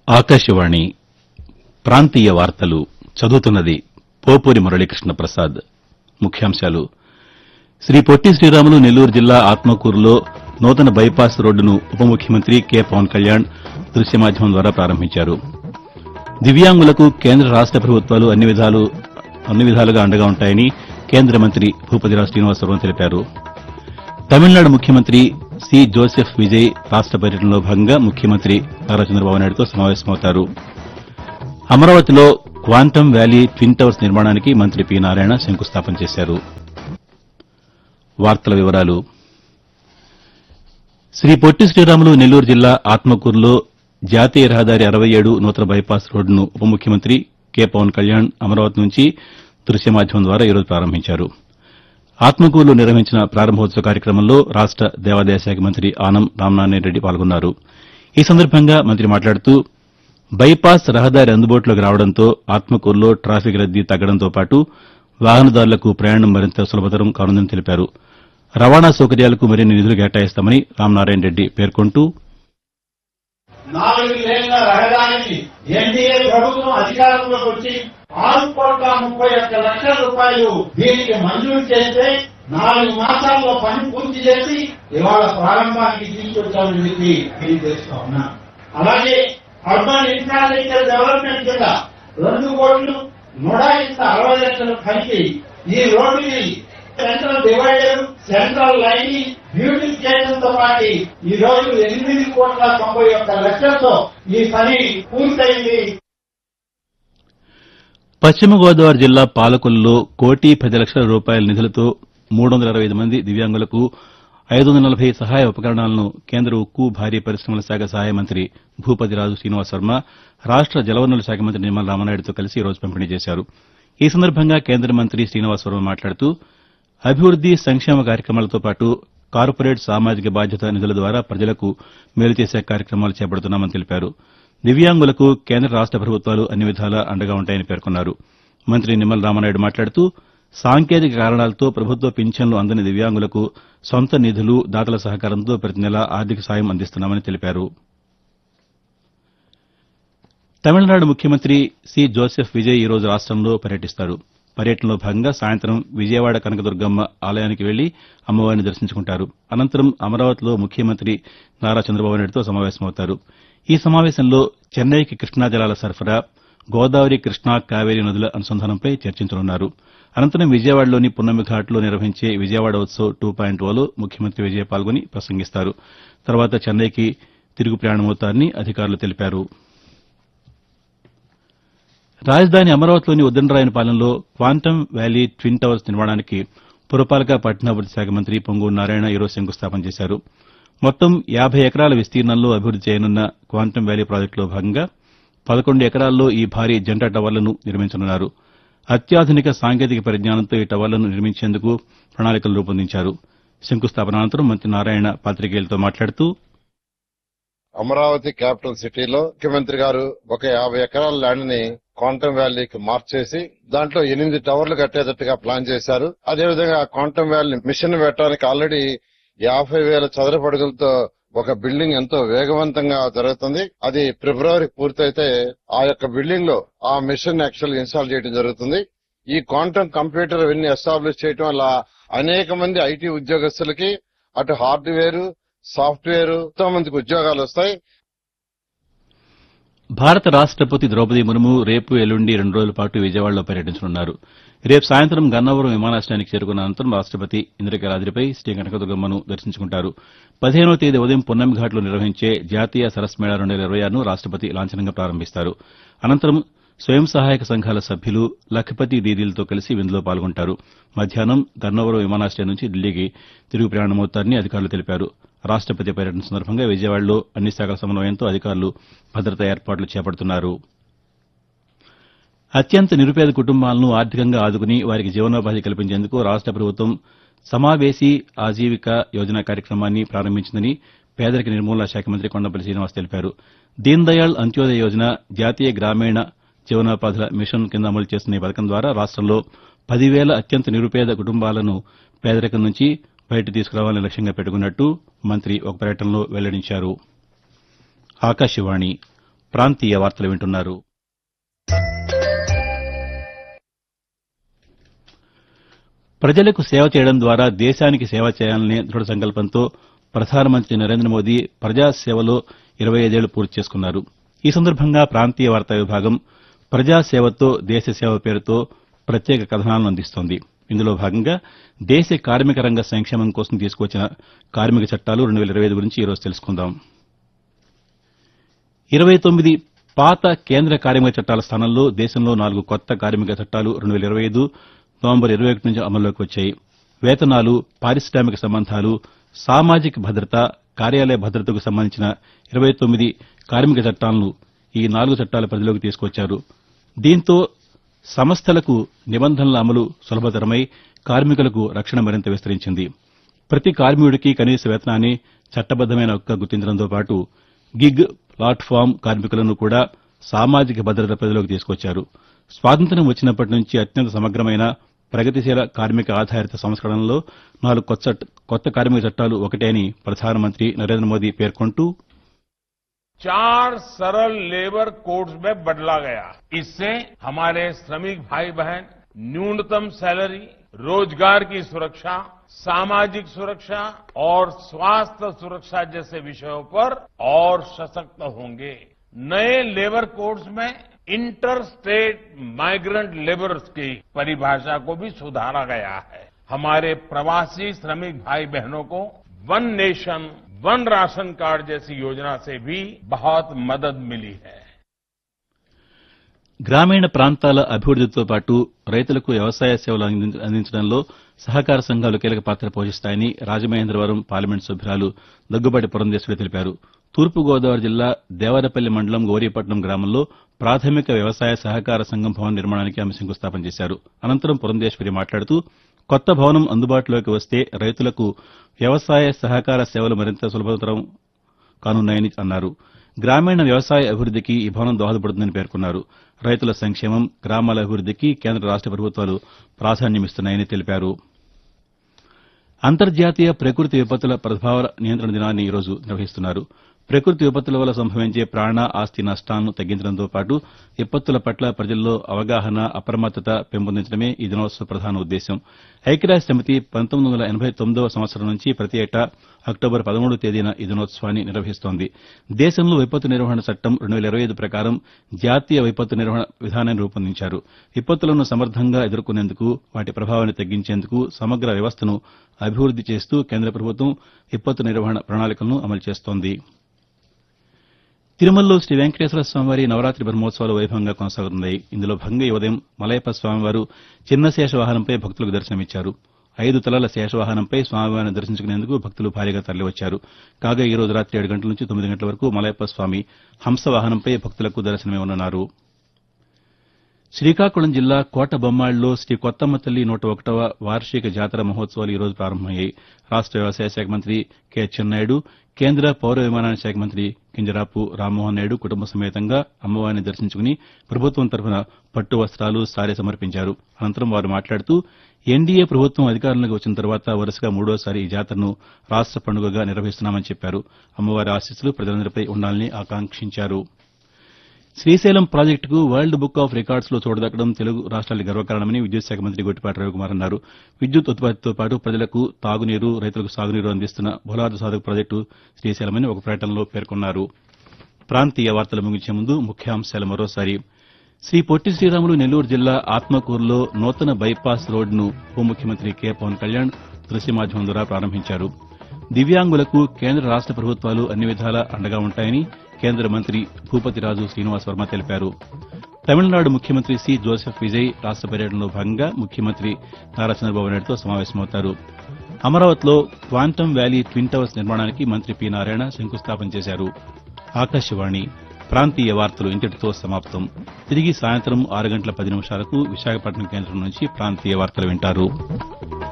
ఆకాశవాణి ప్రాంతీయ వార్తలు చదువుతున్నది పోపూరి మురళీకృష్ణ ప్రసాద్. ముఖ్యాంశాలు. శ్రీ పొట్టి శ్రీరాములు నెల్లూరు జిల్లా ఆత్మకూరులో నూతన బైపాస్ రోడ్డును ఉప ముఖ్యమంత్రి కె పవన్ కళ్యాణ్ దృశ్య మాధ్యమం ద్వారా ప్రారంభించారు. దివ్యాంగులకు కేంద్ర రాష్ట ప్రభుత్వాలు అన్ని విధాలుగా అండగా ఉంటాయని కేంద్ర మంత్రి భూపతిరాజు శ్రీనివాసవర్మ తెలిపారు. తమిళనాడు ముఖ్యమంత్రి సి జోసెఫ్ విజయ్ రాష్ట పర్యటనలో భాగంగా ముఖ్యమంత్రి నారా చంద్రబాబు నాయుడుతో సమావేశమవుతారు. అమరావతిలో క్వాంటమ్ వ్యాలీ ట్విన్ టవర్స్ నిర్మాణానికి మంత్రి పి నారాయణ శంకుస్థాపన చేశారు. శ్రీ పొట్టి శ్రీరాములు నెల్లూరు జిల్లా ఆత్మకూరులో జాతీయ రహదారి 67 నూతన బైపాస్ రోడ్డును ఉప ముఖ్యమంత్రి కె పవన్ కళ్యాణ్ అమరావతి నుంచి దృశ్య మాధ్యమం ద్వారా ఈరోజు ప్రారంభించారు. ఆత్మకూరులో నిర్వహించిన ప్రారంభోత్సవ కార్యక్రమంలో రాష్ట దేవాదాయ శాఖ మంత్రి ఆనం రామనారాయణ రెడ్డి పాల్గొన్నారు. ఈ సందర్భంగా మంత్రి మాట్లాడుతూ బైపాస్ రహదారి అందుబాటులోకి రావడంతో ఆత్మకూరులో ట్రాఫిక్ రద్దీ తగ్గడంతో పాటు వాహనదారులకు ప్రయాణం మరింత సులభతరం కానుందని తెలిపారు. రవాణా సౌకర్యాలకు మరిన్ని నిధులు కేటాయిస్తామని రామనారాయణ రెడ్డి పేర్కొంటూ 4 లేన్ల రహదారిని ఎన్డీఏ ప్రభుత్వం అధికారంలోకి వచ్చి 6,31,00,000 రూపాయలు దీనికి మంజూరు చేస్తే 4 మాసాల్లో పని పూర్తి చేసి ఇవాళ ప్రారంభానికి తీసుకొచ్చామని చెప్పి తెలియజేస్తా ఉన్నా. అలాగే అర్బన్ ఇన్ఫ్రాస్ట్రక్చర్ డెవలప్మెంట్ కింద 2,160,00,000 కలిపి ఈ రోడ్డుని central divider, central line, beautification తో పాటు ఈ రోజు 8,91,00,000తో ఈ పని పూర్తయింది. పశ్చిమ గోదావరి జిల్లా పాలకొల్లులో 1,10,00,000 రూపాయల నిధులతో 365 మంది దివ్యాంగులకు 540 సహాయ ఉపకరణాలను కేంద్ర ఉక్కు భారీ పరిశ్రమల శాఖ సహాయ మంత్రి భూపతిరాజు శ్రీనివాసవర్మ రాష్ట జలవనరుల శాఖ మంత్రి నిమ్మల రామానాయుడుతో కలిసి ఈ రోజు పంపిణీ చేశారు. ఈ సందర్భంగా కేంద్ర మంత్రి శ్రీనివాసవర్మ మాట్లాడుతూ అభివృద్ది సంక్షేమ కార్యక్రమాలతో పాటు కార్పొరేట్ సామాజిక బాధ్యత నిధుల ద్వారా ప్రజలకు మేలు చేసే కార్యక్రమాలు చేపడుతున్నామని తెలిపారు. దివ్యాంగులకు కేంద్ర రాష్ట ప్రభుత్వాలు అన్ని విధాలా అండగా ఉంటాయని పేర్కొన్నారు. మంత్రి నిమ్మల రామానాయుడు మాట్లాడుతూ సాంకేతిక కారణాలతో ప్రభుత్వ పింఛన్లు అందని దివ్యాంగులకు సొంత నిధులు, దాతల సహకారంతో ప్రతి నెలా ఆర్థిక సాయం అందిస్తున్నామని తెలిపారు. తమిళనాడు ముఖ్యమంత్రి సి జోసెఫ్ విజయ్ ఈరోజు రాష్టంలో పర్యటిస్తారు. పర్యటనలో భాగంగా సాయంత్రం విజయవాడ కనకదుర్గమ్మ ఆలయానికి వెళ్లి అమ్మవారిని దర్శించుకుంటారు. అనంతరం అమరావతిలో ముఖ్యమంత్రి నారా చంద్రబాబు నాయుడుతో సమావేశమవుతారు. ఈ సమావేశంలో చెన్నైకి కృష్ణా జలాల సరఫరా, గోదావరి, కృష్ణా, కావేరీ నదుల అనుసంధానంపై చర్చించనున్నారు. అనంతరం విజయవాడలోని పున్నమి ఘాట్లో నిర్వహించే విజయవాడ ఉత్సవ్ 2.0లో ముఖ్యమంత్రి విజయ్ పాల్గొని ప్రసంగిస్తారు. తర్వాత చెన్నైకి తిరుగు ప్రయాణమవుతారని అధికారులు తెలిపారు. రాజధాని అమరావతిలోని ఉద్దండరాయనపాలెంలో క్వాంటమ్ వ్యాలీ ట్విన్ టవర్స్ నిర్మాణానికి పురపాలక పట్టణాభివృద్ది శాఖ మంత్రి పొంగూరు నారాయణ ఈరోజు శంకుస్థాపన చేశారు. మొత్తం 50 ఎకరాల విస్తీర్ణంలో అభివృద్ది చేయనున్న క్వాంటమ్ వ్యాలీ ప్రాజెక్టులో భాగంగా 11 ఎకరాల్లో ఈ భారీ జంట టవర్లను నిర్మించనున్నారు. అత్యాధునిక సాంకేతిక పరిజ్ఞానంతో ఈ టవర్లను నిర్మించేందుకు ప్రణాళికలు రూపొందించారు. శంకుస్థాపన అనంతరం మంత్రి నారాయణ పాతికేయులతో మాట్లాడుతూ అమరావతి క్యాపిటల్ సిటీలో ముఖ్యమంత్రి గారు ఒక 50 ఎకరాల ల్యాండ్ ని క్వాంటమ్ వ్యాలీకి మార్చేసి దాంట్లో 8 టవర్లు కట్టేటట్టుగా ప్లాన్ చేశారు. అదేవిధంగా క్వాంటమ్ వ్యాలీ మిషన్ పెట్టడానికి ఆల్రెడీ 50,000 చదరపు అడుగులతో ఒక బిల్డింగ్ ఎంతో వేగవంతంగా జరుగుతుంది. అది ఫిబ్రవరి పూర్తయితే ఆ యొక్క బిల్డింగ్ లో ఆ మిషన్ యాక్చువల్ ఇన్స్టాల్ చేయడం జరుగుతుంది. ఈ క్వాంటమ్ కంప్యూటర్ ఇవన్నీ ఎస్టాబ్లిష్ చేయడం వల్ల అనేక మంది ఐటీ ఉద్యోగస్తులకి అటు హార్డ్వేర్, సాఫ్ట్వేర్ ఎంతో మందికి ఉద్యోగాలు వస్తాయి. భారత రాష్టపతి ద్రౌపది ముర్ము రేపు, ఎల్లుండి 2 రోజుల పాటు విజయవాడలో పర్యటించనున్నారు. రేపు సాయంత్రం గన్నవరం విమానాశ్రయానికి చేరుకున్న అనంతరం రాష్టపతి ఇంద్రకీలాద్రిపై శ్రీ కనకదుర్గమ్మను దర్శించుకుంటారు. 15వ తేదీ ఉదయం పున్నమి ఘాట్లో నిర్వహించే జాతీయ సరస్ మేళా 2026ను రాష్టపతి లాంఛనంగా ప్రారంభిస్తారు. అనంతరం స్వయం సహాయక సంఘాల సభ్యులు, లఖపతి దీదీలతో కలిసి విందులో పాల్గొంటారు. మధ్యాహ్నం గన్నవరం విమానాశ్రయం నుంచి ఢిల్లీకి తిరుగు ప్రయాణమవుతారని అధికారులు తెలిపారు. రాష్టపతి పర్యటన సందర్భంగా విజయవాడలో అన్ని శాఖల సమన్వయంతో అధికారులు భద్రతా ఏర్పాట్లు చేపడుతున్నారు. అత్యంత నిరుపేద కుటుంబాలను ఆర్థికంగా ఆదుకుని వారికి జీవనోపాధి కల్పించేందుకు రాష్ట ప్రభుత్వం సమావేశీ ఆజీవిక యోజన కార్యక్రమాన్ని ప్రారంభించిందని పేదరిక నిర్మూలనా శాఖ మంత్రి కొండపల్లి శ్రీనివాస్ తెలిపారు. దీన్ దయాళ్ అంత్యోదయ యోజన, జాతీయ గ్రామీణ జీవనోపాధుల మిషన్ కింద అమలు చేస్తున్న ఈ పథకం ద్వారా రాష్టంలో 10,000 అత్యంత నిరుపేద కుటుంబాలను పేదరికం నుంచి బయట తీసుకురావాలని లక్ష్యంగా పెట్టుకున్నట్టు మంత్రి ఒక ప్రకటనలో వెల్లడించారు. ఆకాశవాణి ప్రాంతీయ వార్తలు వింటున్నారు. ప్రజలకు సేవ చేయడం ద్వారా దేశానికి సేవ చేయాలనే దృఢ సంకల్పంతో ప్రధానమంత్రి నరేంద్ర మోదీ ప్రజాసేవలో 25 ఏళ్లు పూర్తి చేసుకున్నారు. ఈ సందర్భంగా ప్రాంతీయ వార్తా విభాగం ప్రజాసేవతో దేశసేవ పేరుతో ప్రత్యేక కథనాలను అందిస్తోంది. ఇందులో భాగంగా దేశ కార్మిక రంగ సంక్షేమం కోసం తీసుకువచ్చిన కార్మిక చట్టాలు 2025 గురించి ఈరోజు తెలుసుకుందాం. 29 పాత కేంద్ర కార్మిక చట్టాల స్థానంలో దేశంలో 4 కొత్త కార్మిక చట్టాలు 2025 నవంబర్ 21 నుంచి అమల్లోకి వచ్చాయి. వేతనాలు, పారిశ్రామిక సంబంధాలు, సామాజిక భద్రత, కార్యాలయ భద్రతకు సంబంధించిన 29 కార్మిక చట్టాలను ఈ 4 చట్టాల పరిధిలోకి తీసుకొచ్చారు. దీంతో సంస్థలకు నిబంధనల అమలు సులభతరమై కార్మికులకు రక్షణ మరింత విస్తరించింది. ప్రతి కార్మికుడికి కనీస వేతనాన్ని చట్టబద్దమైన హక్కుగా గుర్తించడంతో పాటు గిగ్, ప్లాట్ఫామ్ కార్మికులను కూడా సామాజిక భద్రత పరిధిలోకి తీసుకొచ్చారు. స్వాతంత్ర్యం వచ్చినప్పటి నుంచి అత్యంత సమగ్రమైన ప్రగతిశీల కార్మిక ఆధారిత సంస్కరణలో 4 కొత్త కార్మిక చట్టాలు ఒకటే అని ప్రధానమంత్రి నరేంద్ర మోదీ పేర్కొంటూ 4 सरल लेबर कोड्स में बदला गया. इससे हमारे श्रमिक भाई बहन न्यूनतम सैलरी, रोजगार की सुरक्षा, सामाजिक सुरक्षा और स्वास्थ्य सुरक्षा जैसे विषयों पर और सशक्त होंगे. नए लेबर कोड्स में इंटर स्टेट माइग्रेंट लेबर्स की परिभाषा को भी सुधारा गया है. हमारे प्रवासी श्रमिक भाई बहनों को one nation one ration card जैसी योजना से भी बहुत मदद मिली है. గ్రామీణ ప్రాంతాల అభివృద్దితో పాటు రైతులకు వ్యవసాయ సేవలు అందించడంలో సహకార సంఘాలు కీలక పాత్ర పోషిస్తాయని రాజమహేంద్రవరం పార్లమెంటు సభ్యురాలు దగ్గుబాటి పురంధేశ్వరి తెలిపారు. తూర్పుగోదావరి జిల్లా దేవరపల్లి మండలం గౌరీపట్నం గ్రామంలో ప్రాథమిక వ్యవసాయ సహకార సంఘం భవన నిర్మాణానికి ఆమె శంకుస్థాపన చేశారు. అనంతరం పురంధేశ్వరి మాట్లాడుతూ కొత్త భవనం అందుబాటులోకి వస్తే రైతులకు వ్యవసాయ సహకార సేవలు మరింత సులభతరం కానున్నాయని అన్నారు. గ్రామీణ వ్యవసాయ అభివృద్దికి ఈ భవనం దోహదపడుతుందని పేర్కొన్నారు. రైతుల సంక్షేమం, గ్రామాల అభివృద్దికి కేంద్ర రాష్ట ప్రభుత్వాలు ప్రాధాన్యమిస్తున్నాయని తెలిపారు. అంతర్జాతీయ ప్రకృతి విపత్తుల ప్రభావాల నియంత్రణ దినాన్ని ఈరోజు నిర్వహిస్తున్నారు. ప్రకృతి విపత్తుల వల్ల సంభవించే ప్రాణ, ఆస్తి నష్టాలను తగ్గించడంతో పాటు విపత్తుల పట్ల ప్రజల్లో అవగాహన, అప్రమత్తత పెంపొందించడమే ఈ దినోత్సవ ప్రధాన ఉద్దేశ్యం. ఐక్యరాజ్య సమితి 1989వ సంవత్సరం నుంచి ప్రతి ఏటా అక్టోబర్ 13వ తేదీన ఈ దినోత్సవాన్ని నిర్వహిస్తోంది. దేశంలో విపత్తు నిర్వహణ చట్టం 2025 ప్రకారం జాతీయ విపత్తు నిర్వహణ విధానాన్ని రూపొందించారు. విపత్తులను సమర్థంగా ఎదుర్కొనేందుకు, వాటి ప్రభావాన్ని తగ్గించేందుకు సమగ్ర వ్యవస్థను అభివృద్ది చేస్తూ కేంద్ర ప్రభుత్వం విపత్తు నిర్వహణ ప్రణాళికలను అమలు చేస్తోంది. తిరుమలలో శ్రీ వెంకటేశ్వర స్వామివారి నవరాత్రి బ్రహ్మోత్సవాలు వైభవంగా కొనసాగుతున్నాయి. ఇందులో భాగంగా ఈ ఉదయం మలయప్ప స్వామివారు చిన్న శేషవాహనంపై భక్తులకు దర్శనమిచ్చారు. 5 తలల శేషవాహనంపై స్వామివారిని దర్శించుకునేందుకు భక్తులు భారీగా తరలివచ్చారు. కాగా ఈ రోజు రాత్రి 7 గంటల నుంచి 9 గంటల వరకు మలయప్ప స్వామి హంసవాహనంపై భక్తులకు దర్శనమివ్వనున్నారు. శ్రీకాకుళం జిల్లా కోటబొమ్మాళిలో శ్రీ కొత్తమ్మ తల్లి 101వ వార్షిక జాతర మహోత్సవాలు ఈరోజు ప్రారంభమయ్యాయి. రాష్ట వ్యవసాయ శాఖ మంత్రి కె అచ్చెన్నాయుడు, కేంద్ర పౌర విమానయాన శాఖ మంత్రి కింజరాపు రామ్మోహన్ నాయుడు కుటుంబ సమేతంగా అమ్మవారిని దర్శించుకుని ప్రభుత్వం తరఫున పట్టు వస్త్రాలు, సారె సమర్పించారు. అనంతరం వారు మాట్లాడుతూ ఎన్డీఏ ప్రభుత్వం అధికారంలోకి వచ్చిన తర్వాత వరుసగా 3వసారి ఈ జాతరను రాష్ట పండుగగా నిర్వహిస్తున్నామని చెప్పారు. అమ్మవారి ఆశీస్సులు ప్రజలందరిపై ఉండాలని ఆకాంక్షించారు. శ్రీశైలం ప్రాజెక్టుకు వరల్డ్ బుక్ ఆఫ్ రికార్డ్స్లో చోటుదక్కడం తెలుగు రాష్ట్రాలకు గర్వకారణమని విద్యుత్ శాఖ మంత్రి గొట్టిపాటి రవికుమార్ అన్నారు. విద్యుత్ ఉత్పత్తితో పాటు ప్రజలకు తాగునీరు, రైతులకు సాగునీరు అందిస్తున్న బహుళార్థ సాధక ప్రాజెక్టు శ్రీశైలమని ఒక ప్రకటనలో పేర్కొన్నారు. ప్రాంతీయ వార్తలు ముగించే ముందు ముఖ్యాంశాలు మరోసారి. శ్రీ పొట్టి శ్రీరాములు నెల్లూరు జిల్లా ఆత్మకూరులో నూతన బైపాస్ రోడ్డును ఉప ముఖ్యమంత్రి కె పవన్ కళ్యాణ్ దృశ్య మాధ్యమం ద్వారా ప్రారంభించారు. దివ్యాంగులకు కేంద్ర రాష్ట ప్రభుత్వాలు అన్ని విధాలా అండగా ఉంటాయని కేంద్ర మంత్రి భూపతిరాజు శ్రీనివాస్ వర్మ తెలిపారు. తమిళనాడు ముఖ్యమంత్రి సి జోసెఫ్ విజయ్ రాష్ట పర్యటనలో భాగంగా ముఖ్యమంత్రి నారా చంద్రబాబు నాయుడుతో సమావేశమవుతారు. అమరావతిలో క్వాంటమ్ వ్యాలీ ట్విన్ టవర్స్ నిర్మాణానికి మంత్రి పి నారాయణ శంకుస్థాపన చేశారు. ఆకాశవాణి ప్రాంతీయ వార్తలు ఇంతటితో సమాప్తం. తిరిగి సాయంత్రం 6 గంటల 10 నిమిషాలకు విశాఖపట్నం కేంద్రం నుంచి ప్రాంతీయ వార్తలు వింటారు.